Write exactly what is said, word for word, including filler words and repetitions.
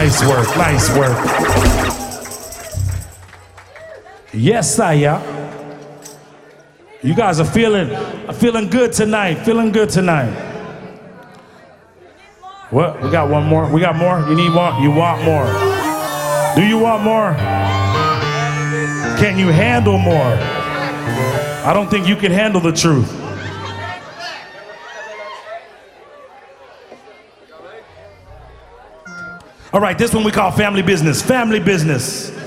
Nice work, nice work. Yes, Saya. You guys are feeling, feeling good tonight, feeling good tonight. What, we got one more? We got more? You need one? You want more? Do you want more? Can you handle more? I don't think you can handle the truth. All right, this one we call family business. Family business.